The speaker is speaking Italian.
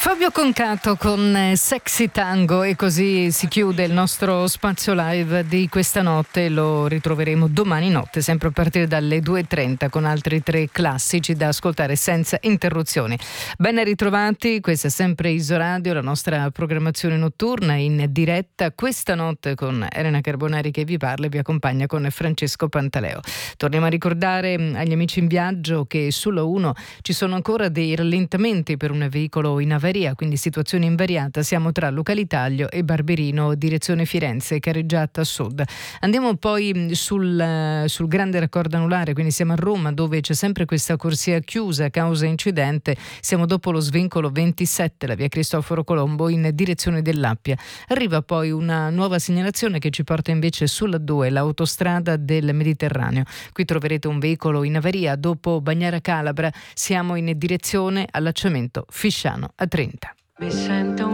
Fabio Concato con Sexy Tango, e così si chiude il nostro spazio live di questa notte. Lo ritroveremo domani notte, sempre a partire dalle 2:30, con altri 3 classici da ascoltare senza interruzioni. Ben ritrovati, questa è sempre Isoradio, la nostra programmazione notturna in diretta questa notte con Elena Carbonari che vi parla e vi accompagna con Francesco Pantaleo. Torniamo a ricordare agli amici in viaggio che sulla 1 ci sono ancora dei rallentamenti per un veicolo in avaria, quindi situazione invariata. Siamo tra Localitaglio e Barberino, direzione Firenze, carreggiata a sud. Andiamo poi sul grande raccordo anulare, quindi siamo a Roma, dove c'è sempre questa corsia chiusa a causa incidente. Siamo dopo lo svincolo 27, la via Cristoforo Colombo in direzione dell'Appia. Arriva poi una nuova segnalazione che ci porta invece sulla 2, l'autostrada del Mediterraneo. Qui troverete un veicolo in avaria dopo Bagnara Calabra. Siamo in direzione allacciamento Fisciano a 30. Mi sento